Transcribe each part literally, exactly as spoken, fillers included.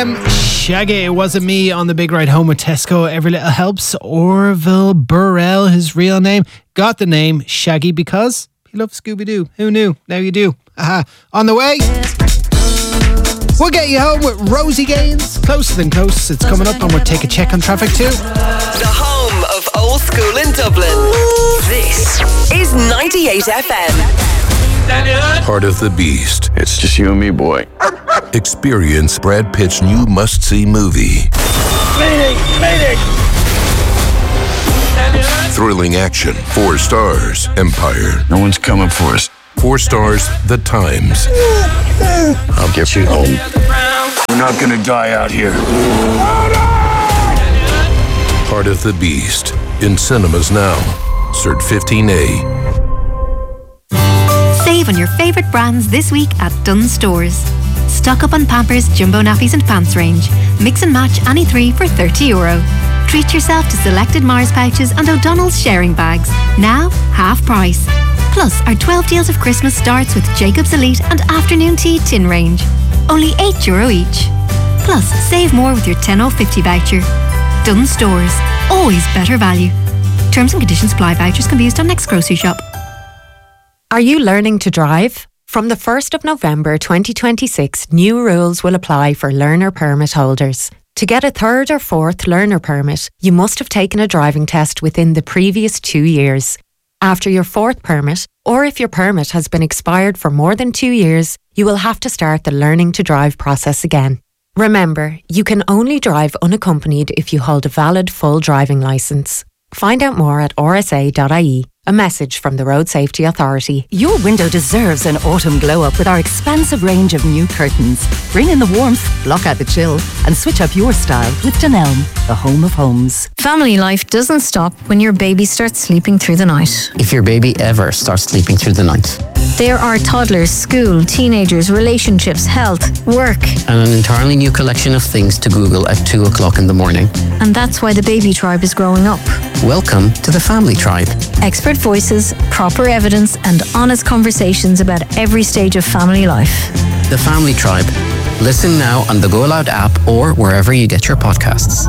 Shaggy, It Wasn't Me on the big ride home with Tesco. Every little helps. Orville Burrell, his real name, got the name Shaggy because he loves Scooby-Doo. Who knew? Now you do. Aha. On the way, we'll get you home with Rosie Gaines. Closer Than Close. It's coming up and we'll take a check on traffic too. The home of old school in Dublin. This is ninety-eight F M. Part of the Beast. It's just you and me, boy. Experience Brad Pitt's new must-see movie. Meeting! Meeting! Thrilling action. Four stars. Empire. No one's coming for us. Four stars. The Times. I'll get you home. We're not gonna die out here. Part of the Beast. In cinemas now. Cert fifteen A. Save on your favourite brands this week at Dunnes Stores. Stock up on Pampers, Jumbo Nappies and Pants range. Mix and match any three for thirty euro. Treat yourself to selected Mars pouches and O'Donnell's sharing bags. Now, half price. Plus, our twelve deals of Christmas starts with Jacob's Elite and Afternoon Tea tin range. Only eight euro each. Plus, save more with your ten off fifty voucher. Dunnes Stores. Always better value. Terms and conditions apply. Vouchers can be used on next grocery shop. Are you learning to drive? From the first of November twenty twenty-six, new rules will apply for learner permit holders. To get a third or fourth learner permit, you must have taken a driving test within the previous two years. After your fourth permit, or if your permit has been expired for more than two years, you will have to start the learning to drive process again. Remember, you can only drive unaccompanied if you hold a valid full driving licence. Find out more at r s a dot i e. A message from the Road Safety Authority. Your window deserves an autumn glow-up with our expansive range of new curtains. Bring in the warmth, block out the chill, and switch up your style with Dunelm, the home of homes. Family life doesn't stop when your baby starts sleeping through the night. If your baby ever starts sleeping through the night. There are toddlers, school, teenagers, relationships, health, work. And an entirely new collection of things to Google at two o'clock in the morning. And that's why the baby tribe is growing up. Welcome to the Family Tribe. Expert voices, proper evidence, and honest conversations about every stage of family life. The Family Tribe. Listen now on the Go Loud app or wherever you get your podcasts.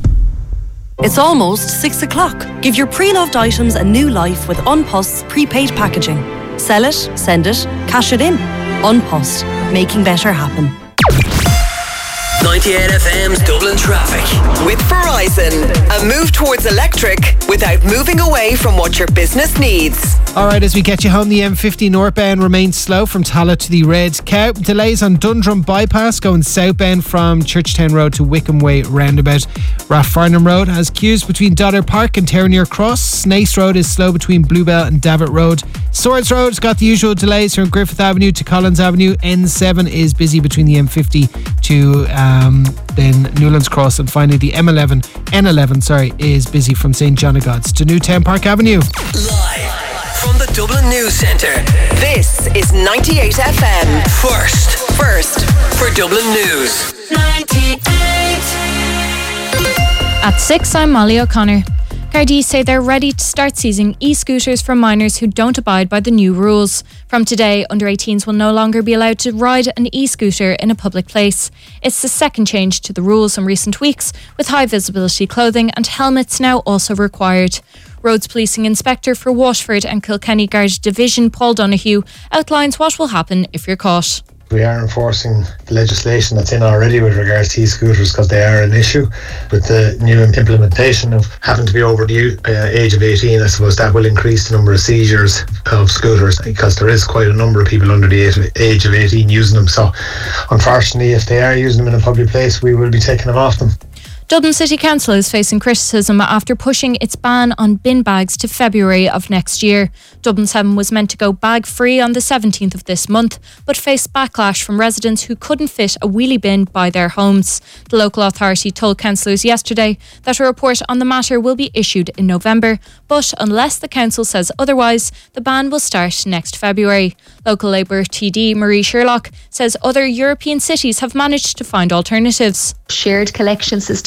It's almost six o'clock. Give your pre-loved items a new life with Unpost's prepaid packaging. Sell it, send it, cash it in. Unpost, making better happen. ninety-eight F M's Dublin traffic. With Verizon, a move towards electric without moving away from what your business needs. Alright, as we get you home, the M fifty northbound remains slow from Tala to the Red Cow. Delays on Dundrum bypass going southbound from Churchtown Road to Wickham Way roundabout. Rathfarnham Road has queues between Dollar Park and Terranure Cross. Snace Road is slow between Bluebell and Davitt Road. Swords Road's got the usual delays from Griffith Avenue to Collins Avenue. N seven is busy between the M fifty to um, then Newlands Cross, and finally the M eleven, N eleven, sorry, is busy from Saint John of God's to Newtown Park Avenue. Live from the Dublin News Centre, this is ninety-eight F M. First, first for Dublin News. ninety-eight. At six, I'm Molly O'Connor. Gardaí say they're ready to start seizing e-scooters from minors who don't abide by the new rules. From today, under eighteens will no longer be allowed to ride an e-scooter in a public place. It's the second change to the rules from recent weeks, with high visibility clothing and helmets now also required. Roads Policing Inspector for Waterford and Kilkenny Guard Division, Paul Donoghue, outlines what will happen if you're caught. We are enforcing the legislation that's in already with regards to e-scooters because they are an issue. With the new implementation of having to be over the uh, age of eighteen, I suppose that will increase the number of seizures of scooters because there is quite a number of people under the age of eighteen using them. So unfortunately, if they are using them in a public place, we will be taking them off them. Dublin City Council is facing criticism after pushing its ban on bin bags to February of next year. Dublin seven was meant to go bag-free on the seventeenth of this month, but faced backlash from residents who couldn't fit a wheelie bin by their homes. The local authority told councillors yesterday that a report on the matter will be issued in November, but unless the council says otherwise, the ban will start next February. Local Labour T D Marie Sherlock says other European cities have managed to find alternatives. Shared collection system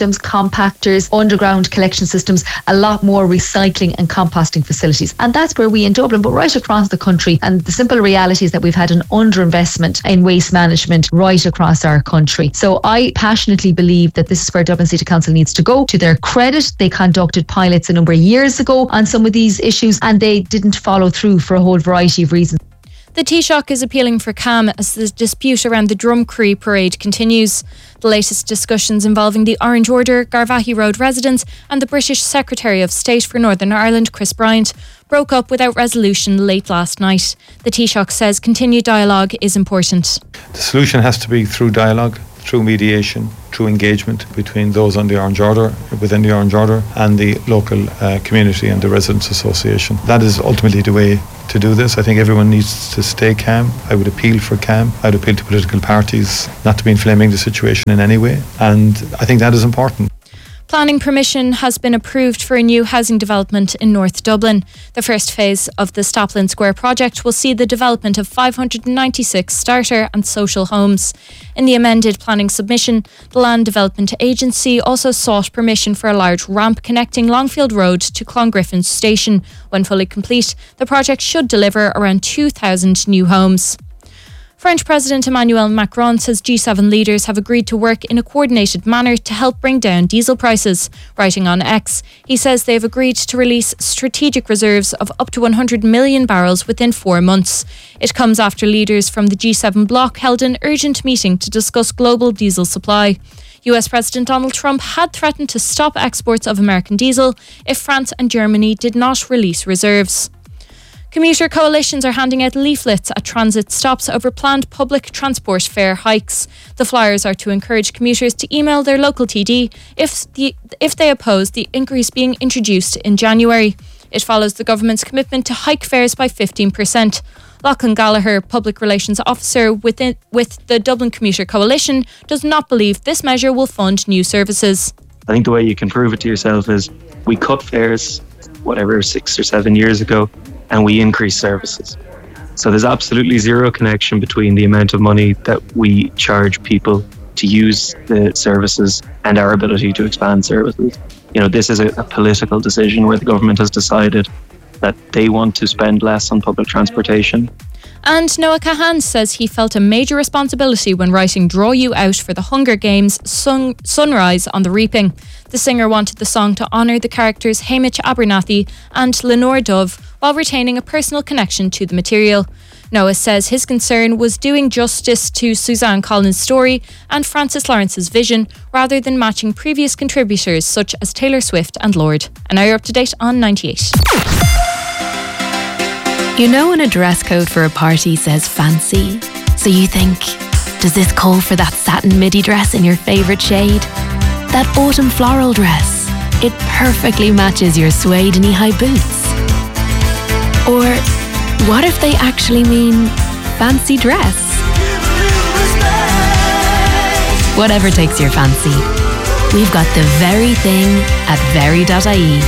systems, compactors, underground collection systems, a lot more recycling and composting facilities. And that's where we in Dublin, but right across the country. And the simple reality is that we've had an underinvestment in waste management right across our country. So I passionately believe that this is where Dublin City Council needs to go. To their credit, they conducted pilots a number of years ago on some of these issues and they didn't follow through for a whole variety of reasons. The Taoiseach is appealing for calm as the dispute around the Drumcree parade continues. The latest discussions involving the Orange Order, Garvaghey Road residents and the British Secretary of State for Northern Ireland, Chris Bryant, broke up without resolution late last night. The Taoiseach says continued dialogue is important. The solution has to be through dialogue, through mediation, through engagement between those on the Orange Order, within the Orange Order, and the local uh, community and the Residents Association. That is ultimately the way to do this. I think everyone needs to stay calm. I would appeal for calm. I would appeal to political parties not to be inflaming the situation in any way. And I think that is important. Planning permission has been approved for a new housing development in North Dublin. The first phase of the Staplin Square project will see the development of five hundred ninety-six starter and social homes. In the amended planning submission, the Land Development Agency also sought permission for a large ramp connecting Longfield Road to Clongriffin Station. When fully complete, the project should deliver around two thousand new homes. French President Emmanuel Macron says G seven leaders have agreed to work in a coordinated manner to help bring down diesel prices. Writing on X, he says they have agreed to release strategic reserves of up to one hundred million barrels within four months. It comes after leaders from the G seven bloc held an urgent meeting to discuss global diesel supply. U S President Donald Trump had threatened to stop exports of American diesel if France and Germany did not release reserves. Commuter coalitions are handing out leaflets at transit stops over planned public transport fare hikes. The flyers are to encourage commuters to email their local T D if the if they oppose the increase being introduced in January. It follows the government's commitment to hike fares by fifteen percent. Lachlan Gallagher, Public Relations Officer within, with the Dublin Commuter Coalition, does not believe this measure will fund new services. I think the way you can prove it to yourself is we cut fares, whatever, six or seven years ago, and we increase services. So there's absolutely zero connection between the amount of money that we charge people to use the services and our ability to expand services. You know, this is a, a political decision where the government has decided that they want to spend less on public transportation. And Noah Kahan says he felt a major responsibility when writing Draw You Out for the Hunger Games sun- Sunrise on the Reaping. The singer wanted the song to honour the characters Hamish Abernathy and Lenore Dove while retaining a personal connection to the material. Noah says his concern was doing justice to Suzanne Collins' story and Francis Lawrence's vision rather than matching previous contributors such as Taylor Swift and Lorde. And now you're up to date on ninety-eight. You know when a dress code for a party says fancy, so you think, does this call for that satin midi dress in your favourite shade? That autumn floral dress, it perfectly matches your suede knee-high boots. Or what if they actually mean fancy dress? Whatever takes your fancy, we've got the very thing at very dot I E.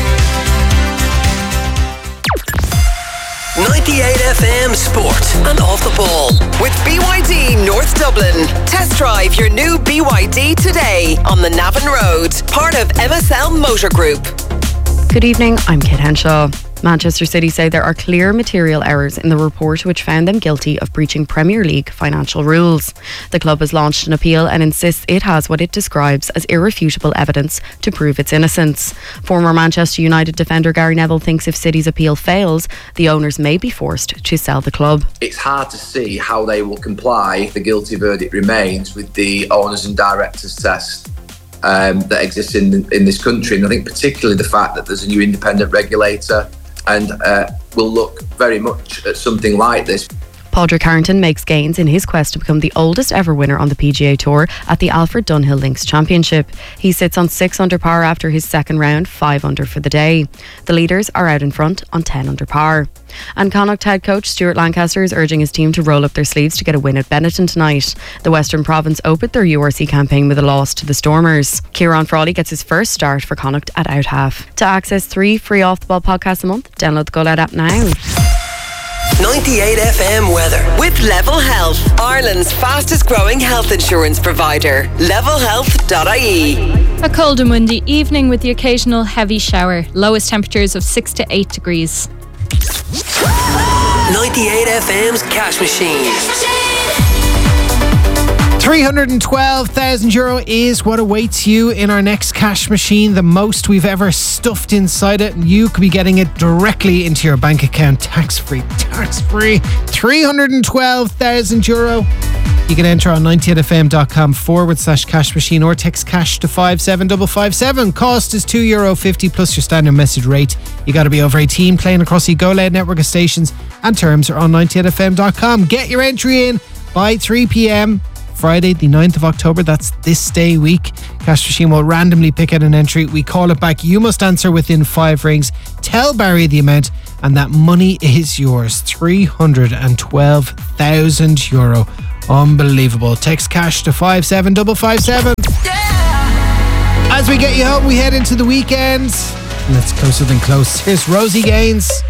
ninety-eight F M Sport and Off the Ball with B Y D North Dublin. Test drive your new B Y D today on the Navan Road, part of M S L Motor Group. Good evening, I'm Kate Henshaw. Manchester City say there are clear material errors in the report which found them guilty of breaching Premier League financial rules. The club has launched an appeal and insists it has what it describes as irrefutable evidence to prove its innocence. Former Manchester United defender Gary Neville thinks if City's appeal fails, the owners may be forced to sell the club. It's hard to see how they will comply if the guilty verdict remains with the owners and directors test um, that exists in, in this country. And I think particularly the fact that there's a new independent regulator and uh, will look very much at something like this. Padraig Harrington makes gains in his quest to become the oldest ever winner on the P G A Tour at the Alfred Dunhill Links Championship. He sits on six under par after his second round, five under for the day. The leaders are out in front on ten under par. And Connacht head coach Stuart Lancaster is urging his team to roll up their sleeves to get a win at Benetton tonight. The Western Province opened their U R C campaign with a loss to the Stormers. Kieran Frawley gets his first start for Connacht at out half. To access three free Off the Ball podcasts a month, download the Go Loud app now. ninety-eight F M weather. With Level Health, Ireland's fastest growing health insurance provider. level health dot I E. A cold and windy evening with the occasional heavy shower. Lowest temperatures of six to eight degrees. ninety-eight F M's Cash Machine. three hundred twelve thousand euro is what awaits you in our next cash machine, the most we've ever stuffed inside it. And you could be getting it directly into your bank account, tax-free, tax-free. three hundred twelve thousand euro. You can enter on ninety-eight F M dot com forward slash cash machine or text cash to five seven five five seven. Cost is two euro fifty plus your standard message rate. You got to be over eighteen, playing across the Go Loud network of stations, and terms are on ninety-eight F M dot com. Get your entry in by three p.m. Friday the ninth of October, that's this day week. Cash Machine will randomly pick out an entry. We call it back. You must answer within five rings. Tell Barry the amount and that money is yours. three hundred twelve thousand euro. Unbelievable. Text cash to five seven five five seven. As we get you home, we head into the weekend. Let's closer than close. Here's Rosie Gaines.